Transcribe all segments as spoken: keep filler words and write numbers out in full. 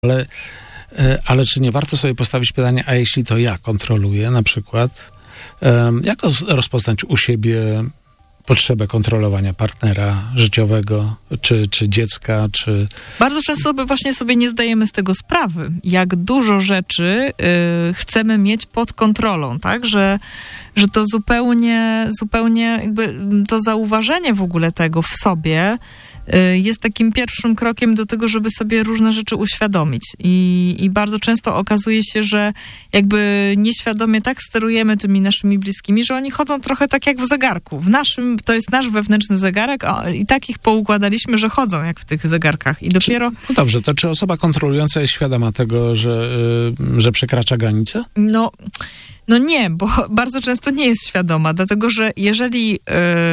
Ale, ale czy nie warto sobie postawić pytanie, a jeśli to ja kontroluję na przykład, jak rozpoznać u siebie potrzebę kontrolowania partnera życiowego, czy, czy dziecka, czy... Bardzo często sobie właśnie sobie nie zdajemy z tego sprawy, jak dużo rzeczy y, chcemy mieć pod kontrolą, tak, że, że to zupełnie, zupełnie jakby to zauważenie w ogóle tego w sobie jest takim pierwszym krokiem do tego, żeby sobie różne rzeczy uświadomić. I, i bardzo często okazuje się, że jakby nieświadomie tak sterujemy tymi naszymi bliskimi, że oni chodzą trochę tak jak w zegarku. W naszym, to jest nasz wewnętrzny zegarek a, i tak ich poukładaliśmy, że chodzą jak w tych zegarkach. I dopiero... No dobrze, to czy osoba kontrolująca jest świadoma tego, że, yy, że przekracza granicę? No... No nie, bo bardzo często nie jest świadoma, dlatego że jeżeli... Yy,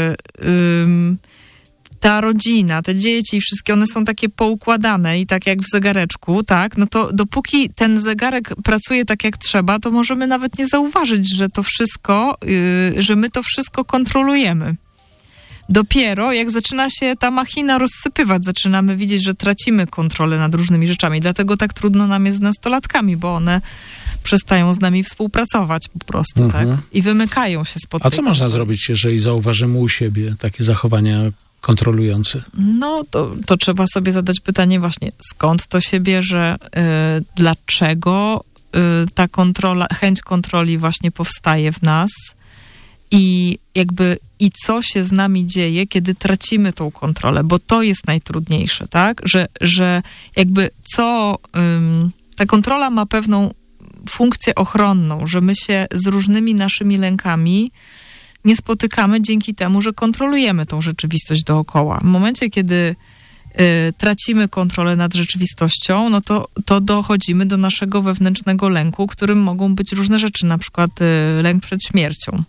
yy, ta rodzina, te dzieci, wszystkie one są takie poukładane i tak jak w zegareczku, tak, no to dopóki ten zegarek pracuje tak jak trzeba, to możemy nawet nie zauważyć, że to wszystko, yy, że my to wszystko kontrolujemy. Dopiero jak zaczyna się ta machina rozsypywać, zaczynamy widzieć, że tracimy kontrolę nad różnymi rzeczami. Dlatego tak trudno nam jest z nastolatkami, bo one przestają z nami współpracować po prostu, mhm. tak? I wymykają się spod A co można kontroli. zrobić, jeżeli zauważymy u siebie takie zachowania kontrolujący? No, to, to trzeba sobie zadać pytanie właśnie, skąd to się bierze, yy, dlaczego yy, ta kontrola, chęć kontroli właśnie powstaje w nas i jakby i co się z nami dzieje, kiedy tracimy tą kontrolę, bo to jest najtrudniejsze, tak? Że, że jakby co... Yy, ta kontrola ma pewną funkcję ochronną, że my się z różnymi naszymi lękami nie spotykamy dzięki temu, że kontrolujemy tą rzeczywistość dookoła. W momencie, kiedy y, tracimy kontrolę nad rzeczywistością, no to, to dochodzimy do naszego wewnętrznego lęku, którym mogą być różne rzeczy, na przykład y, lęk przed śmiercią.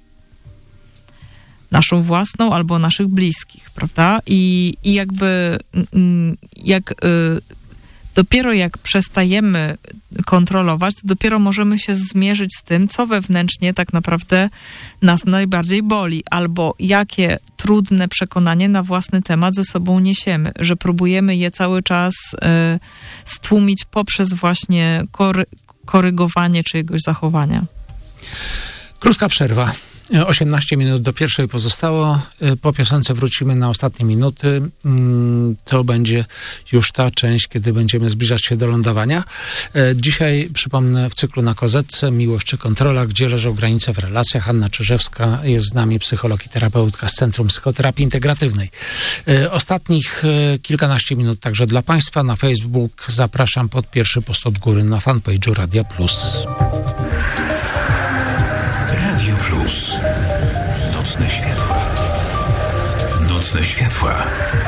Naszą własną albo naszych bliskich, prawda? I, i jakby y, jak... Y, Dopiero jak przestajemy kontrolować, to dopiero możemy się zmierzyć z tym, co wewnętrznie tak naprawdę nas najbardziej boli, albo jakie trudne przekonanie na własny temat ze sobą niesiemy, że próbujemy je cały czas y, stłumić poprzez właśnie kory- korygowanie czyjegoś zachowania. Krótka przerwa. osiemnaście minut do pierwszej pozostało. Po piosence wrócimy na ostatnie minuty. To będzie już ta część, kiedy będziemy zbliżać się do lądowania. Dzisiaj, przypomnę, w cyklu Na kozetce Miłość czy kontrola, gdzie leżą granice w relacjach. Anna Czyżewska jest z nami, psycholog i terapeutka z Centrum Psychoterapii Integratywnej. Ostatnich kilkanaście minut także dla Państwa. Na Facebook zapraszam pod pierwszy post od góry na fanpage'u Radia Plus. Radio Plus. Nocne światła. Nocne światła.